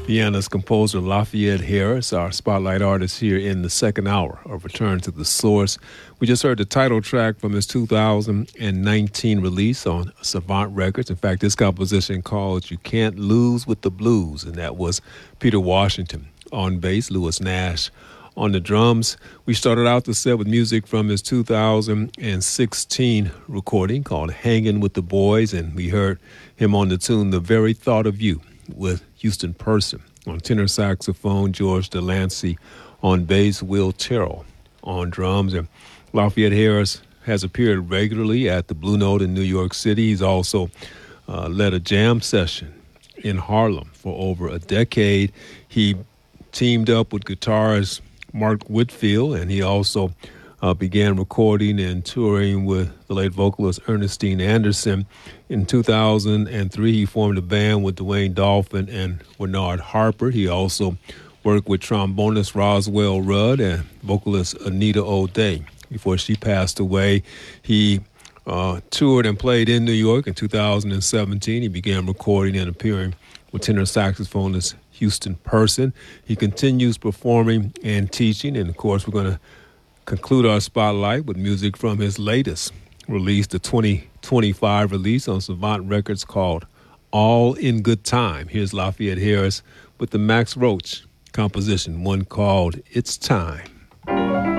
pianist composer Lafayette Harris, our spotlight artist here in the second hour of Return to the Source. We just heard the title track from his 2019 release on Savant Records. In fact, this composition called You Can't Lose with the Blues, and that was Peter Washington on bass, Lewis Nash on the drums. We started out the set with music from his 2016 recording called Hanging with the Boys, and we heard him on the tune The Very Thought of You with Houston Person. On tenor saxophone, George Delancey. On bass, Will Terrell. On drums, and Lafayette Harris has appeared regularly at the Blue Note in New York City. He's also led a jam session in Harlem for over a decade. He teamed up with guitarist Mark Whitfield, and he also began recording and touring with the late vocalist Ernestine Anderson. In 2003, he formed a band with Dwayne Dolphin and Bernard Harper. He also worked with trombonist Roswell Rudd and vocalist Anita O'Day. Before she passed away, he toured and played in New York. In 2017, he began recording and appearing with tenor saxophonist Houston Person. He continues performing and teaching, and of course, we're going to conclude our spotlight with music from his latest release, the 2025 release on Savant Records called All in Good Time. Here's Lafayette Harris with the Max Roach composition, one called It's Time.